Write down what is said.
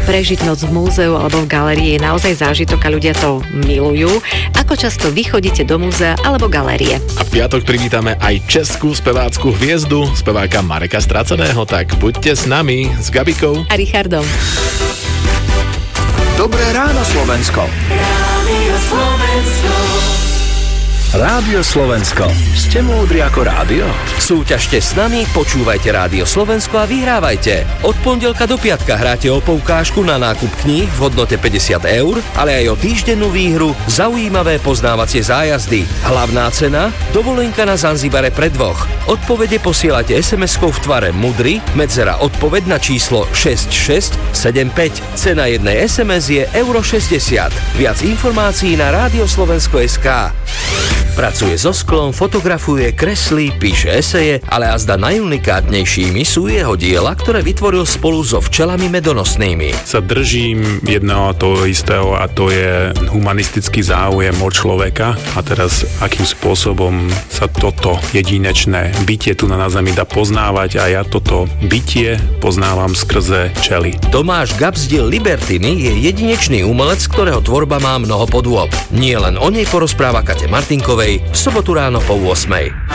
Prežiť noc v múzeu alebo v galérii je naozaj zážitok a ľudia to milujú. Ako často vy chodíte do múzea alebo galérie? A v piatok privítame aj českú spevácku hviezdu, speváka Mareka Straceného, tak buďte s nami, s Gabikou A Richardom. Dobré ráno, Slovensko. Rádio Slovensko. Rádio Slovensko. Ste múdri ako rádio? Súťažte s nami, počúvajte Rádio Slovensko a vyhrávajte. Od pondelka do piatka hráte o poukážku na nákup kníh v hodnote 50 €, ale aj o týždennú výhru zaujímavé poznávacie zájazdy. Hlavná cena? Dovolenka na Zanzibare pre dvoch. Odpovede posielate SMS-kou v tvare Mudry, medzera odpoveď na číslo 6675. Cena jednej SMS je €60. Viac informácií na radioslovensko.sk. Pracuje so sklom, fotografuje, kreslí, píše eseje, ale azda najunikátnejšími sú jeho diela, ktoré vytvoril spolu so včelami medonosnými. Sa držím jedného toho istého a to je humanistický záujem od človeka a teraz akým spôsobom sa toto jedinečné bytie tu na zemi dá poznávať a ja toto bytie poznávam skrze včely. Tomáš Gabzdil Libertiny je jedinečný umelec, ktorého tvorba má mnoho podôb. Nie len o nej porozpráva Kate Martinkovej v sobotu ráno po 8.